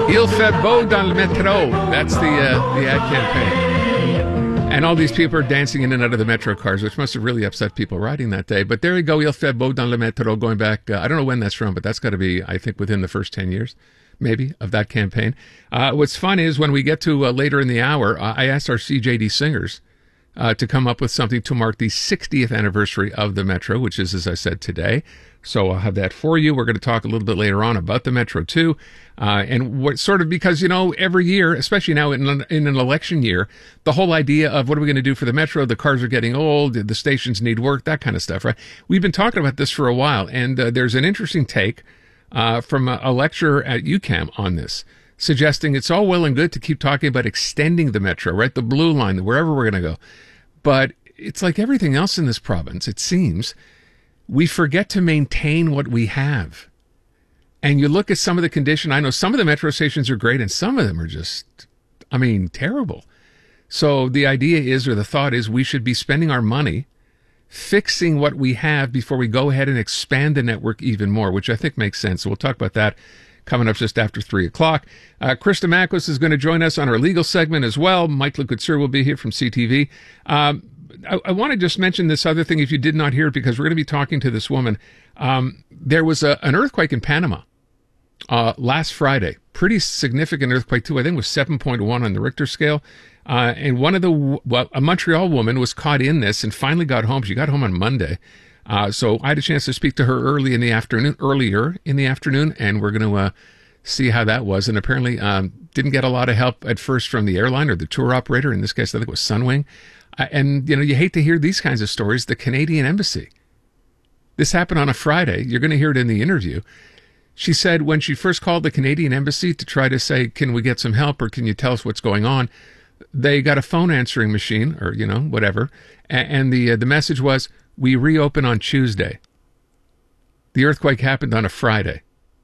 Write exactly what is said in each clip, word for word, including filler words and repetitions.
Il fait beau dans le métro. That's the uh, the ad campaign. And all these people are dancing in and out of the metro cars, which must have really upset people riding that day. But there you go, Il fait beau dans le métro, going back, uh, I don't know when that's from, but that's got to be, I think, within the first ten years, maybe, of that campaign. Uh, what's fun is when we get to uh, later in the hour, uh, I asked our C J D singers uh, to come up with something to mark the sixtieth anniversary of the Metro, which is, as I said, today. So I'll have that for you. We're going to talk a little bit later on about the Metro, too. Uh, and what sort of, because, you know, every year, especially now in, in an election year, the whole idea of what are we going to do for the Metro? The cars are getting old. The stations need work, that kind of stuff, right? We've been talking about this for a while. And uh, there's an interesting take uh, from a, a lecturer at UQAM on this, suggesting it's all well and good to keep talking about extending the Metro, right? The blue line, wherever we're going to go. But it's like everything else in this province, it seems, we forget to maintain what we have. And you look at some of the condition. I know some of the metro stations are great and some of them are just, I mean, terrible. So the idea is, or the thought is, we should be spending our money fixing what we have before we go ahead and expand the network even more, which I think makes sense. So we'll talk about that coming up just after three o'clock. Uh, Krista Makwas is going to join us on our legal segment as well. Mike LeCouture will be here from C T V. Um, I, I want to just mention this other thing if you did not hear it, because we're going to be talking to this woman. Um, there was a, an earthquake in Panama uh, last Friday. Pretty significant earthquake, too. I think it was seven point one on the Richter scale. Uh, and one of the, well, a Montreal woman was caught in this and finally got home. She got home on Monday. Uh, so I had a chance to speak to her early in the afternoon, earlier in the afternoon, and we're going to uh, see how that was. And apparently um, didn't get a lot of help at first from the airline or the tour operator. In this case, I think it was Sunwing. Uh, and, you know, you hate to hear these kinds of stories. The Canadian Embassy. This happened on a Friday. You're going to hear it in the interview. She said when she first called the Canadian Embassy to try to say, can we get some help or can you tell us what's going on? They got a phone answering machine or, you know, whatever. And, and the, uh, the message was, we reopen on Tuesday. The earthquake happened on a Friday.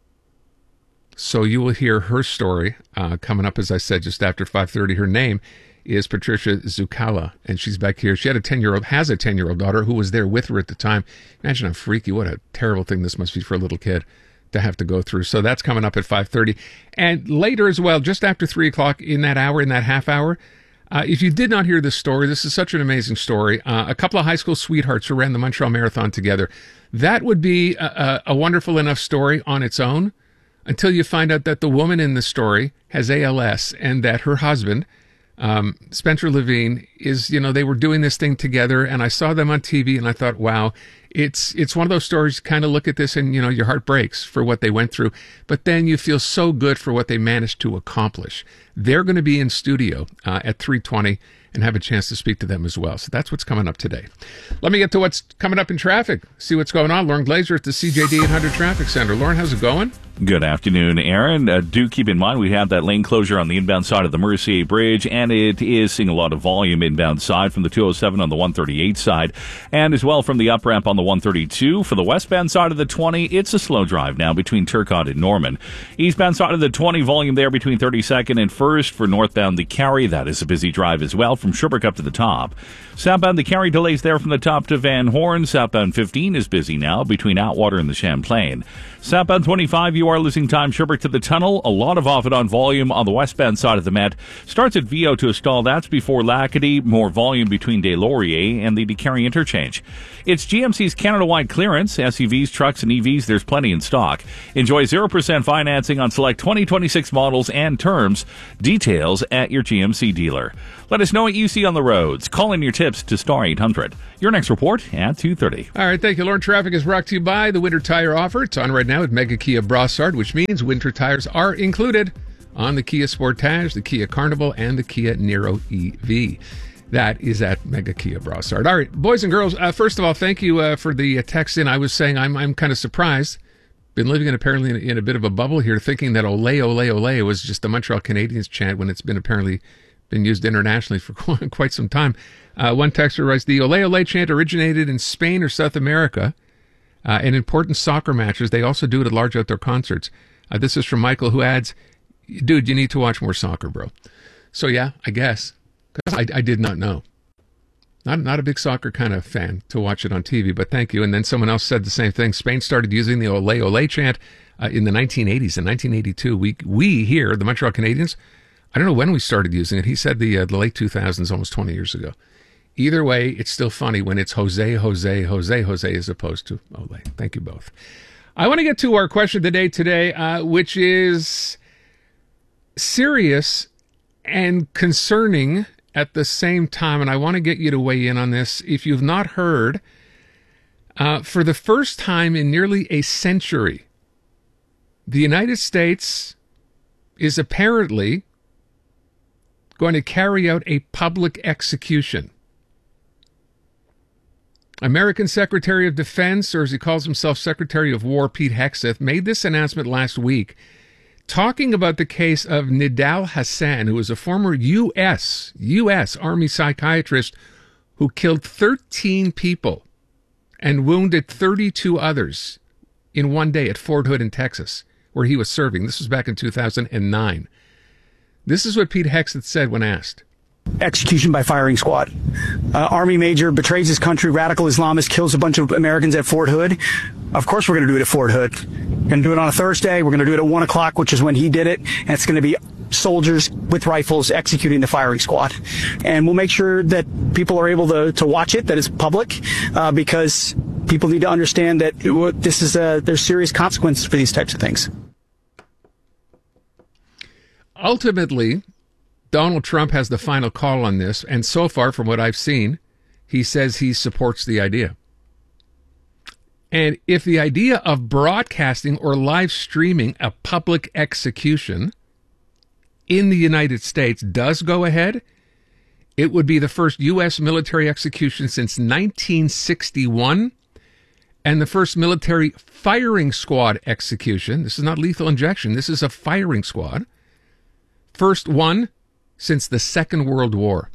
So you will hear her story uh, coming up, as I said, just after five thirty. Her name is Patricia Zucala, and she's back here. She had a ten-year-old, has a ten-year-old daughter who was there with her at the time. Imagine how freaky, what a terrible thing this must be for a little kid to have to go through. So that's coming up at five thirty. And later as well, just after three o'clock, in that hour, in that half hour, uh, if you did not hear this story, this is such an amazing story. Uh, a couple of high school sweethearts who ran the Montreal Marathon together. That would be a, a, a wonderful enough story on its own until you find out that the woman in the story has A L S and that her husband, Um, Spencer Levine, is, you know, they were doing this thing together, and I saw them on T V and I thought, wow, it's it's one of those stories, you kind of look at this and, you know, your heart breaks for what they went through, but then you feel so good for what they managed to accomplish. They're going to be in studio uh, at three twenty and have a chance to speak to them as well. So that's what's coming up today. Let me get to what's coming up in traffic, see what's going on. Lauren Glazer at the C J D eight hundred Traffic Center. Lauren, how's it going? Good afternoon, Aaron. Uh, do keep in mind we have that lane closure on the inbound side of the Mercier Bridge, and it is seeing a lot of volume inbound side from the two oh seven on the one thirty-eight side, and as well from the up ramp on the one thirty-two. For the westbound side of the twenty, it's a slow drive now between Turcotte and Norman. Eastbound side of the twenty, volume there between thirty-second and first. For northbound the Carry, that is a busy drive as well from Sherbrooke up to the top. Southbound the Carry, delays there from the top to Van Horn. Southbound fifteen is busy now between Atwater and the Champlain. Southbound twenty-five, you are losing time Sherbrooke to the tunnel. A lot of off and on volume on the westbound side of the Met. Starts at Viau to a stall. That's before Lacadie. More volume between Des Lauriers and the DeCarry interchange. It's G M C's Canada-wide clearance. S U Vs, trucks, and E Vs, there's plenty in stock. Enjoy zero percent financing on select twenty twenty-six models and terms. Details at your G M C dealer. Let us know what you see on the roads. Call in your tips to star eight hundred. Your next report at two thirty. All right, thank you, Lauren. Traffic is brought to you by the Winter Tire Offer. It's on right now at Mega Kia Brossard, which means winter tires are included on the Kia Sportage, the Kia Carnival, and the Kia Niro E V. That is at Mega Kia Brossard. All right, boys and girls, uh, first of all, thank you uh, for the uh, text in. I was saying I'm I'm kind of surprised. Been living in apparently in, in a bit of a bubble here, thinking that ole, ole, ole was just the Montreal Canadiens chant when it's been apparently been used internationally for quite some time. Uh, one texter writes, the ole, ole chant originated in Spain or South America. Uh, in important soccer matches, they also do it at large outdoor concerts. Uh, this is from Michael, who adds, dude, you need to watch more soccer, bro. So yeah, I guess. I, I did not know. Not not a big soccer kind of fan to watch it on T V, but thank you. And then someone else said the same thing. Spain started using the Ole Ole chant uh, in the nineteen eighties. In nineteen eighty-two, we we here, the Montreal Canadiens, I don't know when we started using it. He said the uh, the late two thousands, almost twenty years ago. Either way, it's still funny when it's Jose, Jose, Jose, Jose as opposed to Ole. Thank you both. I want to get to our question of the day today, uh, which is serious and concerning at the same time, and I want to get you to weigh in on this. If you've not heard, uh, for the first time in nearly a century, the United States is apparently going to carry out a public execution. American Secretary of Defense, or as he calls himself, Secretary of War, Pete Hegseth, made this announcement last week, talking about the case of Nidal Hasan, who was a former U S U S Army psychiatrist who killed thirteen people and wounded thirty-two others in one day at Fort Hood in Texas, where he was serving. This was back in two thousand nine. This is what Pete Hegseth said when asked. Execution by firing squad. Uh, Army major betrays his country, radical Islamist, kills a bunch of Americans at Fort Hood. Of course we're going to do it at Fort Hood. We're going to do it on a Thursday. We're going to do it at one o'clock, which is when he did it. And it's going to be soldiers with rifles executing the firing squad. And we'll make sure that people are able to, to watch it, that it's public, uh, because people need to understand that it, this is a, there's serious consequences for these types of things. Ultimately, Donald Trump has the final call on this, and so far, from what I've seen, he says he supports the idea. And if the idea of broadcasting or live streaming a public execution in the United States does go ahead, it would be the first U S military execution since nineteen sixty-one, and the first military firing squad execution. This is not lethal injection. This is a firing squad. First one since the Second World War.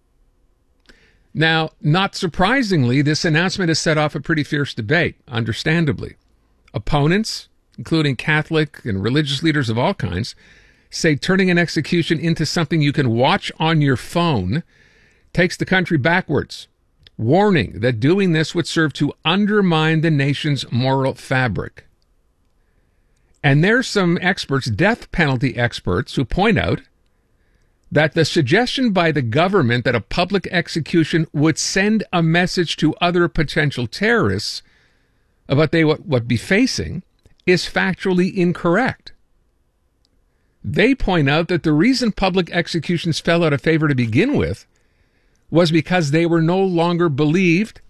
Now, not surprisingly, this announcement has set off a pretty fierce debate, understandably. Opponents, including Catholic and religious leaders of all kinds, say turning an execution into something you can watch on your phone takes the country backwards, warning that doing this would serve to undermine the nation's moral fabric. And there's some experts, death penalty experts, who point out that the suggestion by the government that a public execution would send a message to other potential terrorists about they what would be facing is factually incorrect. They point out that the reason public executions fell out of favor to begin with was because they were no longer believed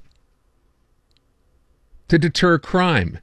to deter crime.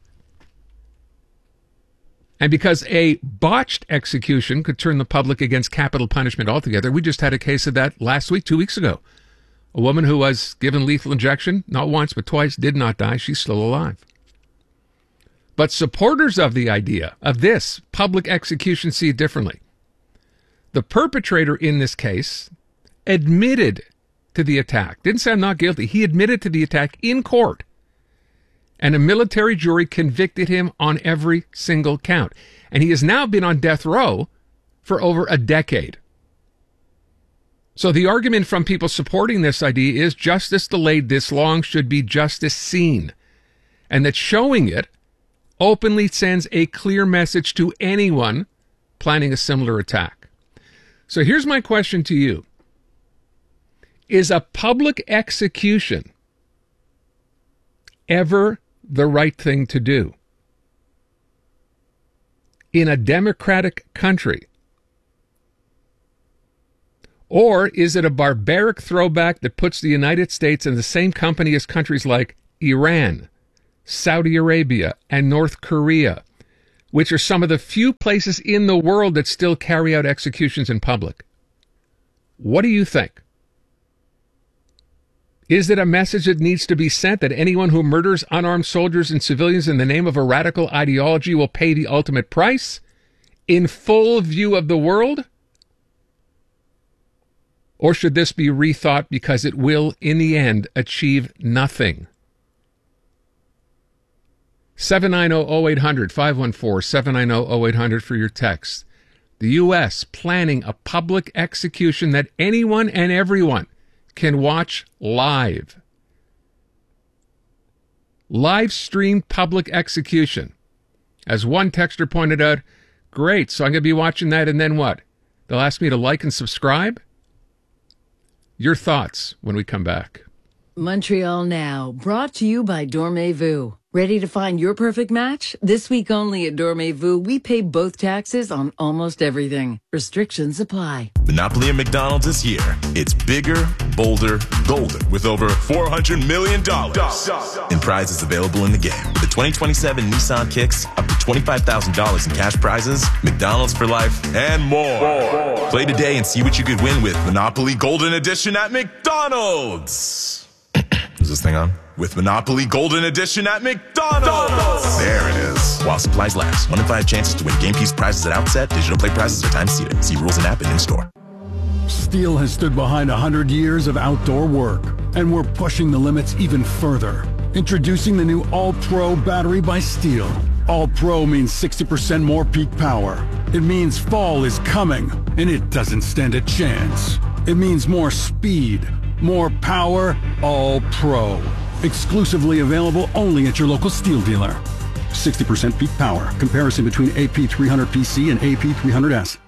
And because a botched execution could turn the public against capital punishment altogether. We just had a case of that last week, two weeks ago. A woman who was given lethal injection, not once but twice, did not die. She's still alive. But supporters of the idea of this public execution see it differently. The perpetrator in this case admitted to the attack. Didn't say I'm not guilty. He admitted to the attack in court. And a military jury convicted him on every single count. And he has now been on death row for over a decade. So the argument from people supporting this idea is justice delayed this long should be justice seen. And that showing it openly sends a clear message to anyone planning a similar attack. So here's my question to you. Is a public execution ever the right thing to do in a democratic country? Or is it a barbaric throwback that puts the United States in the same company as countries like Iran, Saudi Arabia, and North Korea, which are some of the few places in the world that still carry out executions in public? What do you think? Is it a message that needs to be sent that anyone who murders unarmed soldiers and civilians in the name of a radical ideology will pay the ultimate price in full view of the world? Or should this be rethought because it will, in the end, achieve nothing? seven nine zero, zero eight hundred, five one four, seven nine zero, zero eight hundred for your text. The U S planning a public execution that anyone and everyone can watch live. Live streamed public execution. As one texter pointed out, great, so I'm going to be watching that, and then what? They'll ask me to like and subscribe? Your thoughts when we come back. Montreal Now, brought to you by Dormez-vous. Ready to find your perfect match? This week only at Dormez-vous, we pay both taxes on almost everything. Restrictions apply. Monopoly at McDonald's is here. It's bigger, bolder, golden, with over four hundred million dollars in prizes available in the game. With the twenty twenty-seven Nissan Kicks, up to twenty-five thousand dollars in cash prizes, McDonald's for life, and more. more. Play today and see what you could win with Monopoly Golden Edition at McDonald's. Is this thing on? With Monopoly Golden Edition at McDonald's. There it is. While supplies last. One in five chances to win game piece prizes at outset. Digital play prizes are time seated. See rules and app in in-store. Steel has stood behind one hundred years of outdoor work, and we're pushing the limits even further. Introducing the new All-Pro battery by Steel. All-Pro means sixty percent more peak power. It means fall is coming, and it doesn't stand a chance. It means more speed, more power, All-Pro. Exclusively available only at your local Steel dealer. sixty percent peak power. Comparison between A P three hundred P C and A P three hundred S.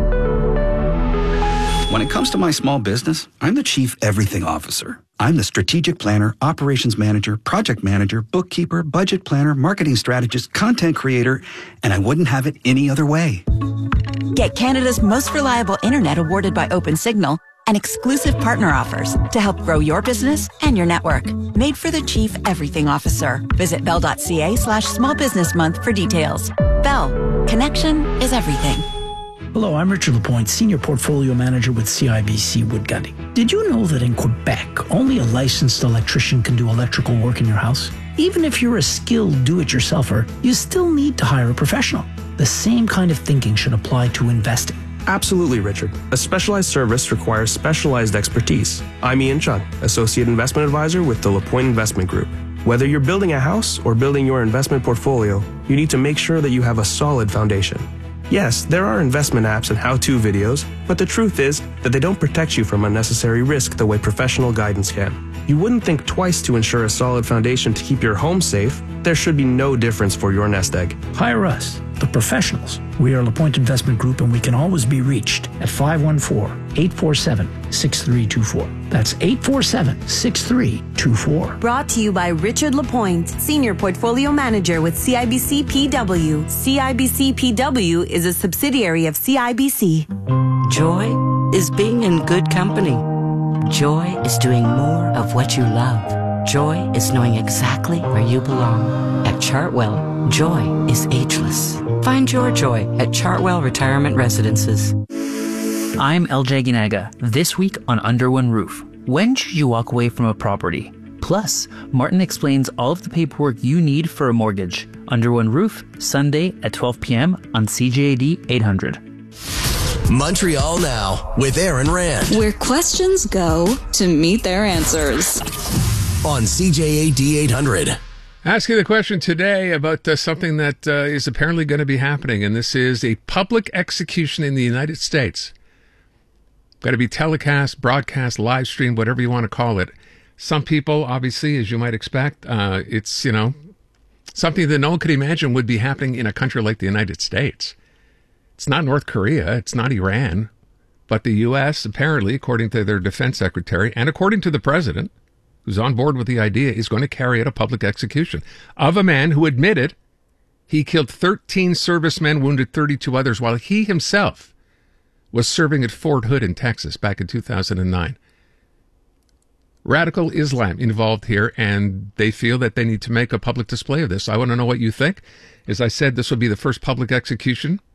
When it comes to my small business, I'm the Chief Everything Officer. I'm the strategic planner, operations manager, project manager, bookkeeper, budget planner, marketing strategist, content creator, and I wouldn't have it any other way. Get Canada's most reliable internet awarded by OpenSignal and exclusive partner offers to help grow your business and your network. Made for the Chief Everything Officer. Visit bell.ca slash small business month for details. Bell. Connection is everything. Hello, I'm Richard Lapointe, Senior Portfolio Manager with C I B C Wood Gundy. Did you know that in Quebec, only a licensed electrician can do electrical work in your house? Even if you're a skilled do-it-yourselfer, you still need to hire a professional. The same kind of thinking should apply to investing. Absolutely, Richard. A specialized service requires specialized expertise. I'm Ian Chun, Associate Investment Advisor with the Lapointe Investment Group. Whether you're building a house or building your investment portfolio, you need to make sure that you have a solid foundation. Yes, there are investment apps and how-to videos, but the truth is that they don't protect you from unnecessary risk the way professional guidance can. You wouldn't think twice to ensure a solid foundation to keep your home safe. There should be no difference for your nest egg. Hire us, the professionals. We are LaPointe Investment Group, and we can always be reached at five one four, eight four seven, six three two four. That's eight four seven, six three two four. Brought to you by Richard Lapointe, Senior Portfolio Manager with C I B C P W. C I B C P W is a subsidiary of C I B C. Joy is being in good company. Joy is doing more of what you love. Joy is knowing exactly where you belong. At Chartwell, joy is ageless. Find your joy at Chartwell Retirement Residences. I'm L J Ginaga. This week on Under One Roof, when should you walk away from a property? Plus, Martin explains all of the paperwork you need for a mortgage. Under One Roof, Sunday at twelve p.m. on C J A D eight hundred. Montreal Now with Aaron Rand. Where questions go to meet their answers. On C J A D eight hundred. Asking the question today about uh, something that uh, is apparently going to be happening, and this is a public execution in the United States. Got to be telecast, broadcast, live stream, whatever you want to call it. Some people, obviously, as you might expect, uh, it's, you know, something that no one could imagine would be happening in a country like the United States. It's not North Korea, it's not Iran, but the U S, apparently, according to their defense secretary, and according to the president, who's on board with the idea, is going to carry out a public execution of a man who admitted he killed thirteen servicemen, wounded thirty-two others, while he himself was serving at Fort Hood in Texas back in two thousand nine. Radical Islam involved here, and they feel that they need to make a public display of this. I want to know what you think. As I said, this will be the first public execution